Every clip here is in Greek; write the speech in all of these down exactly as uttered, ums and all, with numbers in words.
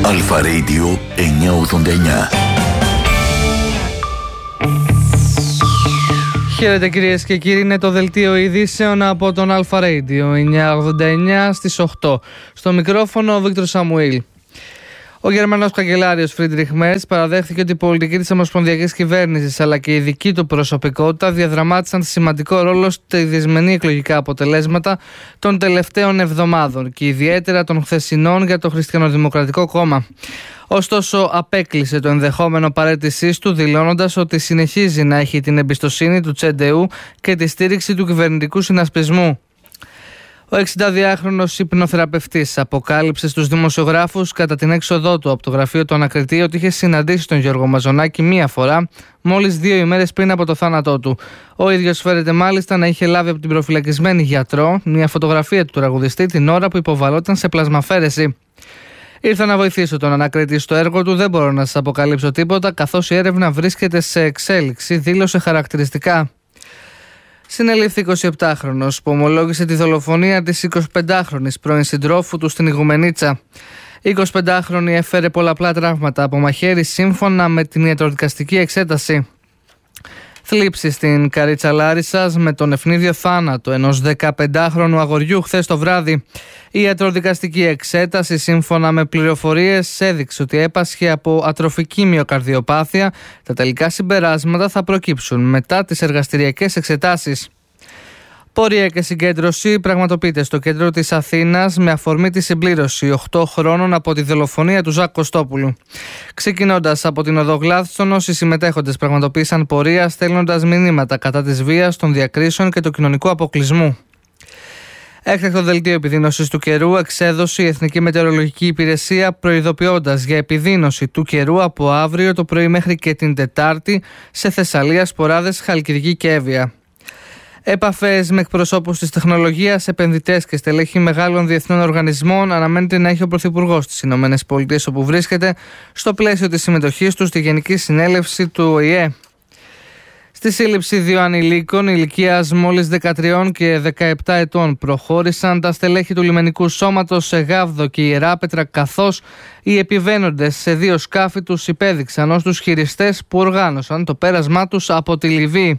Αλφα Radio εννιακόσια ογδόντα εννιά. Χαίρετε κυρίες και κύριοι, είναι το δελτίο ειδήσεων από τον Αλφα Radio εννιακόσια ογδόντα εννιά στις οκτώ. Στο μικρόφωνο ο Βίκτορ Σαμουήλ. Ο Γερμανός καγκελάριος Φρίντριχ Μέρτς παραδέχθηκε ότι η πολιτική της ομοσπονδιακής κυβέρνησης αλλά και η δική του προσωπικότητα διαδραμάτισαν σημαντικό ρόλο στα δυσμενή εκλογικά αποτελέσματα των τελευταίων εβδομάδων και ιδιαίτερα των χθεσινών για το Χριστιανοδημοκρατικό Κόμμα. Ωστόσο, απέκλεισε το ενδεχόμενο παραίτησής του, δηλώνοντας ότι συνεχίζει να έχει την εμπιστοσύνη του Τσεντεού και τη στήριξη του κυβερνητικού συνασπισμού. Ο εξηντάδυάχρονος υπνοθεραπευτής αποκάλυψε στους δημοσιογράφους κατά την έξοδό του από το γραφείο του ανακριτή ότι είχε συναντήσει τον Γιώργο Μαζονάκη μία φορά, μόλις δύο ημέρες πριν από το θάνατό του. Ο ίδιος φέρεται μάλιστα να είχε λάβει από την προφυλακισμένη γιατρό μία φωτογραφία του τραγουδιστή την ώρα που υποβαλόταν σε πλασμαφέρεση. Ήρθα να βοηθήσω τον ανακριτή στο έργο του, δεν μπορώ να σας αποκαλύψω τίποτα, καθώς η έρευνα βρίσκεται σε εξέλιξη, δήλωσε χαρακτηριστικά. Συνελήφθη εικοσιεπτάχρονος που ομολόγησε τη δολοφονία της εικοσιπεντάχρονης πρώην συντρόφου του στην Ιγουμενίτσα. Η εικοσιπεντάχρονη έφερε πολλαπλά τραύματα από μαχαίρι σύμφωνα με την ιατροδικαστική εξέταση. Θλίψη στην Καρίτσα Λάρισσας με τον ευνίδιο θάνατο ενός δεκαπεντάχρονου αγοριού χθες το βράδυ. Η ιατροδικαστική εξέταση σύμφωνα με πληροφορίες έδειξε ότι έπασχε από ατροφική μυοκαρδιοπάθεια. Τα τελικά συμπεράσματα θα προκύψουν μετά τις εργαστηριακές εξετάσεις. Πορεία και συγκέντρωση πραγματοποιείται στο κέντρο της Αθήνας με αφορμή τη συμπλήρωση οκτώ χρόνων από τη δολοφονία του Ζακ Κωστόπουλου. Ξεκινώντας από την οδό Γλάθσονος, οι συμμετέχοντες πραγματοποίησαν πορεία στέλνοντας μηνύματα κατά της βίας, των διακρίσεων και του κοινωνικού αποκλεισμού. Έκτακτο δελτίο επιδείνωσης του καιρού εξέδωσε η Εθνική Μετεωρολογική Υπηρεσία, προειδοποιώντας για επιδείνωση του καιρού από αύριο το πρωί μέχρι και την Τετάρτη σε Θεσσαλία, Σποράδες, Χαλκιδική και Εύβοια. Επαφές με εκπροσώπους της τεχνολογίας, επενδυτές και στελέχη μεγάλων διεθνών οργανισμών αναμένεται να έχει ο Πρωθυπουργός της ΗΠΑ, όπου βρίσκεται, στο πλαίσιο της συμμετοχής του στη Γενική Συνέλευση του Ο Η Ε. Στη σύλληψη δύο ανηλίκων ηλικίας μόλις δεκατρία και δεκαεπτά ετών προχώρησαν τα στελέχη του λιμενικού σώματος σε Γάβδο και Ιεράπετρα, καθώς οι επιβαίνοντες σε δύο σκάφη τους υπέδειξαν ως τους χειριστές που οργάνωσαν το πέρασμά τους από τη Λιβύη.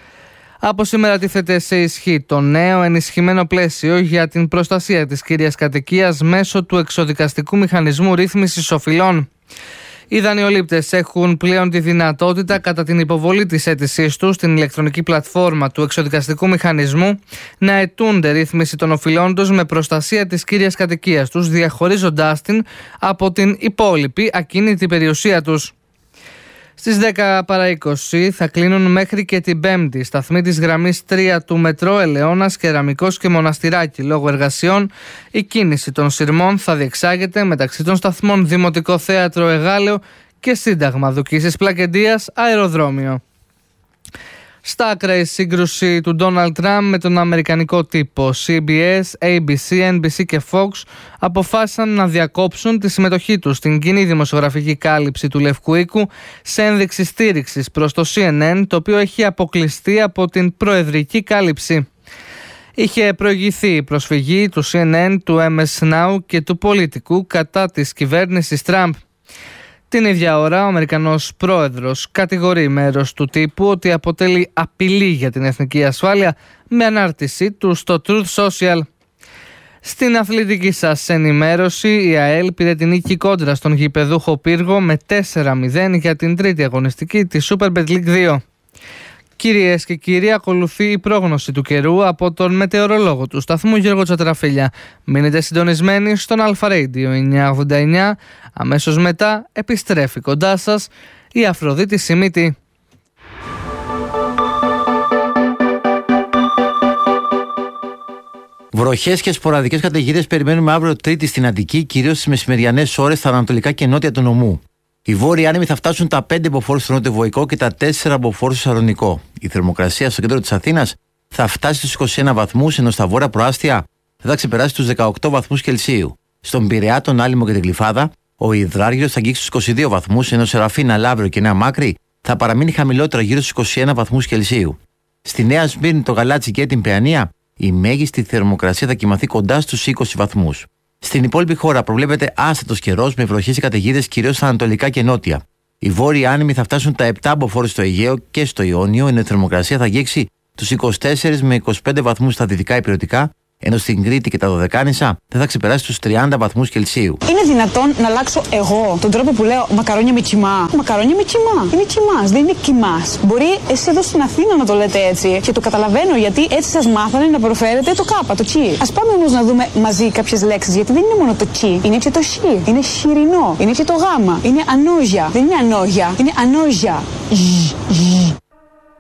Από σήμερα τίθεται σε ισχύ το νέο ενισχυμένο πλαίσιο για την προστασία της κύριας κατοικίας μέσω του εξοδικαστικού μηχανισμού ρύθμισης οφειλών. Οι δανειολήπτες έχουν πλέον τη δυνατότητα κατά την υποβολή της αίτησής τους στην ηλεκτρονική πλατφόρμα του εξοδικαστικού μηχανισμού να αιτούνται ρύθμιση των οφειλών τους με προστασία της κύριας κατοικίας τους, διαχωρίζοντάς την από την υπόλοιπη ακίνητη περιουσία τους. Στις δέκα παρά είκοσι θα κλείνουν μέχρι και την Πέμπτη σταθμοί της γραμμής τρία του μετρό Ελαιώνας, Κεραμικός και Μοναστηράκι. Λόγω εργασιών, η κίνηση των σειρμών θα διεξάγεται μεταξύ των σταθμών Δημοτικό Θέατρο Εγάλεο και Σύνταγμα Δουκίσης Πλακεντίας Αεροδρόμιο. Στα άκρα η σύγκρουση του Ντόναλντ Τραμπ με τον αμερικανικό τύπο. Σι Μπι Ες, Έι Μπι Σι, Εν Μπι Σι και Fox αποφάσισαν να διακόψουν τη συμμετοχή τους στην κοινή δημοσιογραφική κάλυψη του Λευκού Οίκου σε ένδειξη στήριξης προς το Σι Εν Εν, το οποίο έχει αποκλειστεί από την προεδρική κάλυψη. Είχε προηγηθεί η προσφυγή του Σι Εν Εν, του Εμ Ες Now και του Πολιτικού κατά της κυβέρνησης Τραμπ. Την ίδια ώρα, ο Αμερικανός πρόεδρος κατηγορεί μέρος του τύπου ότι αποτελεί απειλή για την εθνική ασφάλεια με ανάρτησή του στο Truth Social. Στην αθλητική σας ενημέρωση, η ΑΕΛ πήρε την νίκη κόντρα στον γηπεδούχο Πύργο με τέσσερα μηδέν για την τρίτη αγωνιστική της Super Bet League δύο. Κυρίες και κύριοι, ακολουθεί η πρόγνωση του καιρού από τον μετεωρολόγο του σταθμού Γιώργο Τσατραφίλια. Μείνετε συντονισμένοι στον Αλφα Radio εννιακόσια ογδόντα εννιά. Αμέσως μετά επιστρέφει κοντά σας η Αφροδίτη Σιμίτη. Βροχές και σποραδικές καταιγίδες περιμένουμε αύριο Τρίτη στην Αττική, κυρίως στις μεσημεριανές ώρες στα ανατολικά και νότια του νομού. Οι βόρειοι άνεμοι θα φτάσουν τα πέντε μποφόρ στο νότιο-βοϊκό και τα τέσσερα μποφόρ στο Σαλονικό. Η θερμοκρασία στο κέντρο της Αθήνας θα φτάσει στους είκοσι ένα βαθμούς, ενώ στα βόρεια προάστια θα ξεπεράσει τους δεκαοκτώ βαθμούς Κελσίου. Στον Πειραιά, τον Άλυμο και την Γλυφάδα, ο υδράργυρος θα αγγίξει στους είκοσι δύο βαθμούς, ενώ σε Ραφίνα, Λαύριο και Νέα Μάκρη θα παραμείνει χαμηλότερα γύρω στους είκοσι ένα βαθμούς Κελσίου. Στη Νέα Σμύρνη, το Γαλάτσι και την Παιανία, η μέγιστη θερμοκρασία θα κοιμαθεί κοντά στους είκοσι βαθμούς. Στην υπόλοιπη χώρα προβλέπεται άστατος καιρός με βροχές και καταιγίδες κυρίως στα ανατολικά και νότια. Οι βόρειοι άνεμοι θα φτάσουν τα επτά μποφόρ στο Αιγαίο και στο Ιόνιο, ενώ η θερμοκρασία θα αγγίξει τους είκοσι τέσσερις με είκοσι πέντε βαθμούς στα δυτικά ηπειρωτικά, ενώ στην Κρήτη και τα Δωδεκάνησα δεν θα ξεπεράσει τους τριάντα βαθμούς Κελσίου. Είναι δυνατόν να αλλάξω εγώ τον τρόπο που λέω μακαρόνια με κιμά? Μακαρόνια με κιμά. Είναι κιμάς, δεν είναι κιμάς. Μπορεί εσείς εδώ στην Αθήνα να το λέτε έτσι και το καταλαβαίνω, γιατί έτσι σας μάθανε να προφέρετε το κάπα, το τσι. Ας πάμε όμως να δούμε μαζί κάποιες λέξεις, γιατί δεν είναι μόνο το τσι, είναι και το σι. Είναι χοιρινό, είναι και το γάμα, είναι ανόζια. Δεν είναι ανόγια, είναι ανόζια.